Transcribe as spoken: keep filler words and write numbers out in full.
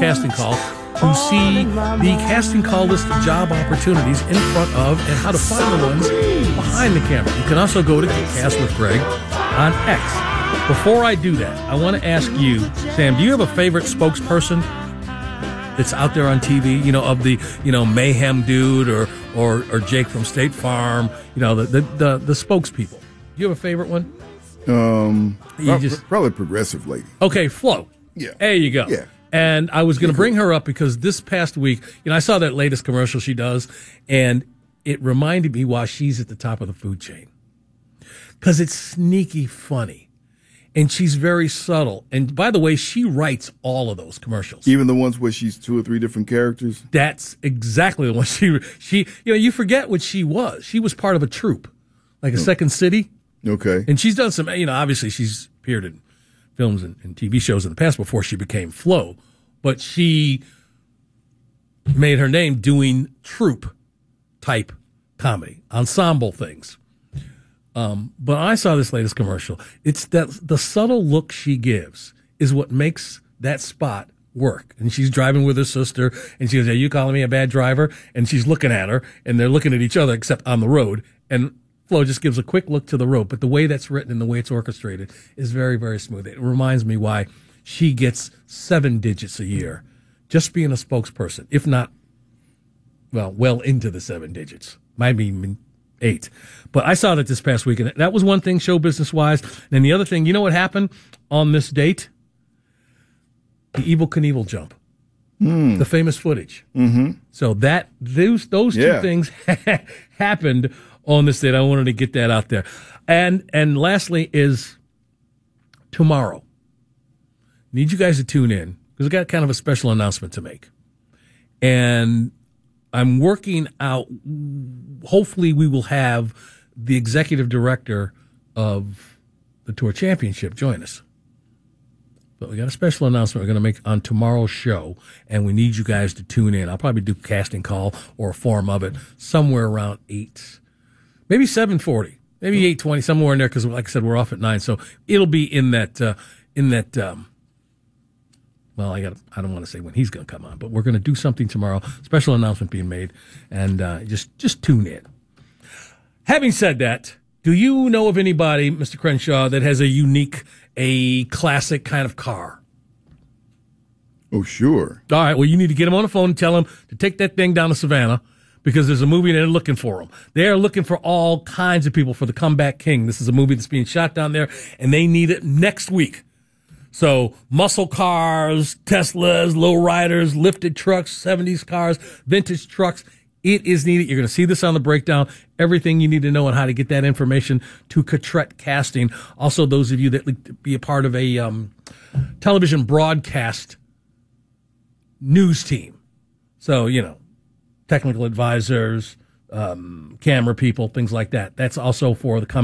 Casting Call to see the casting call list of job opportunities in front of and how to find the ones behind the camera. You can also go to Cast with Greg on X. Before I do that, I want to ask you, Sam, do you have a favorite spokesperson that's out there on T V, you know, of the, you know, Mayhem dude or or, or Jake from State Farm, you know, the, the, the, the spokespeople? Do you have a favorite one? Um, You prob- just- probably Progressive Lady. Okay, Flo. Yeah. There you go. Yeah. And I was going to bring her up because this past week, you know, I saw that latest commercial she does, and it reminded me why she's at the top of the food chain. Because it's sneaky funny. And she's very subtle. And by the way, she writes all of those commercials. Even the ones where she's two or three different characters. That's exactly the one she, she, you know, you forget what she was. She was part of a troupe, like a Second City. Okay. And she's done some, you know, obviously she's appeared in films and, and T V shows in the past before she became Flo. But she made her name doing troupe type comedy, ensemble things. Um, but I saw this latest commercial. It's that the subtle look she gives is what makes that spot work. And she's driving with her sister, and she goes, "Are you calling me a bad driver?" And she's looking at her, and they're looking at each other, except on the road. And Flo just gives a quick look to the road. But the way that's written and the way it's orchestrated is very, very smooth. It reminds me why she gets seven digits a year just being a spokesperson, if not, well, well into the seven digits. Might be eight. But I saw that this past week, and that was one thing show business-wise. And the other thing, you know what happened on this date? The Evel Knievel jump. Mm. The famous footage. Mm-hmm. So that those those Yeah. two things happened on this date. I wanted to get that out there. And and lastly is tomorrow. Need you guys to tune in because I've got kind of a special announcement to make. And I'm working out, hopefully we will have the executive director of the Tour Championship join us. But we got a special announcement we're going to make on tomorrow's show, and we need you guys to tune in. I'll probably do casting call or a form of it somewhere around eight, maybe seven forty, maybe eight twenty, somewhere in there, because like I said, we're off at nine. So it'll be in that, uh, in that, um, well, I got. I don't want to say when he's going to come on, but we're going to do something tomorrow. Special announcement being made, and uh, just just tune in. Having said that, do you know of anybody, Mister Crenshaw, that has a unique, a classic kind of car? Oh, sure. All right. Well, you need to get him on the phone and tell him to take that thing down to Savannah because there's a movie and they're looking for him. They are looking for all kinds of people for the Comeback King. This is a movie that's being shot down there, and they need it next week. So muscle cars, Teslas, lowriders, lifted trucks, seventies cars, vintage trucks. It is needed. You're going to see this on the breakdown. Everything you need to know on how to get that information to Cotrette Casting. Also, those of you that like to be a part of a um, television broadcast news team. So, you know, technical advisors, um, camera people, things like that. That's also for the